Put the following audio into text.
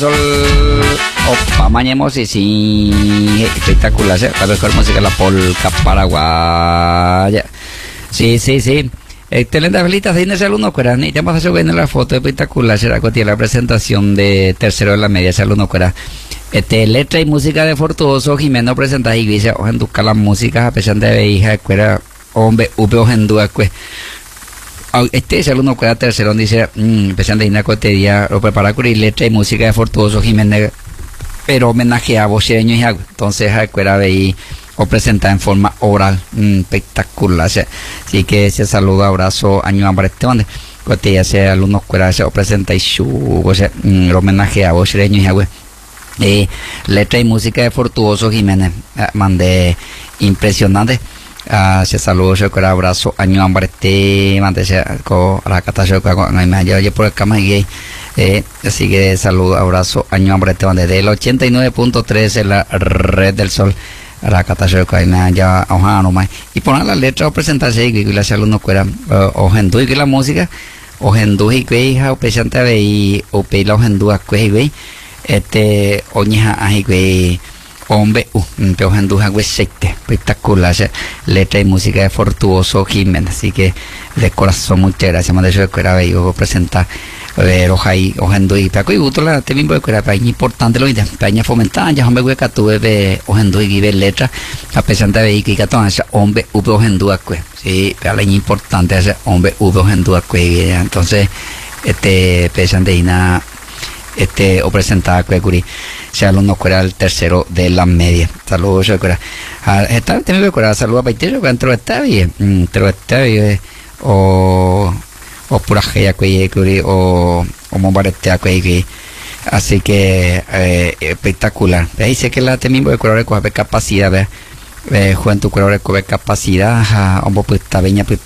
Opa, mañemos y sí, espectacular, ¿sí? La mejor música de la polca paraguaya. Sí. Excelente, felicitaciones alumnos, cuera. Ni te vas a subir en la foto espectacular, será que tiene la presentación de tercero de la media, ese alumno, cuera. Letra y música de Fortuoso Jimeno presenta y dice, ojen buscar las músicas a pesar de hija, cuera, hombre, ojen duda, es alumno cuera tercero, dice, pesar de una cotería, lo prepara con letra y música de Fortuoso Jiménez, pero homenaje a voceño y entonces a cuera veí o presenta en forma oral, espectacular, así que ese saludo, abrazo, año ambrete, donde cotería ese alumno cuera se presenta y su, o sea, el homenaje a voceño y letra y música de Fortuoso Jiménez, mandé impresionante. Se saludo, se cuera abrazo, año ambrete, mandé se co la cata se cuera con yo por el cama y así que saludo, abrazo, año ambrete, donde del 89.3 en la red del sol. La cata se cuera ya ojalá no más y poner la letra o presentarse y que la alumno cuera ojendu y que la música ojendu y que hija o presenta y o pela ojendu a que oñeja ají que hombre ojendu a que espectacular, letra y música de Fortuoso Jiménez, así que de corazón muchas gracias, más de eso que era yo presentar ojai ojendu y paco y gusto la te mismo que era paña importante lo de paña fomentar ya hombre que tuve de ojendu y de letra a pesar de que todo ese hombre ojendu a que sí la importante ese hombre ojendu a que entonces pesan de ina o presentada que curi se alumno que era el tercero de la media. Saludos yo que era está teniendo que era saludos a Paitero que entró está bien o pura gea que curi o mobarete que así que espectacular. Ahí sé que la mismo de color con capacidad juventud color con capacidad a un poco esta veña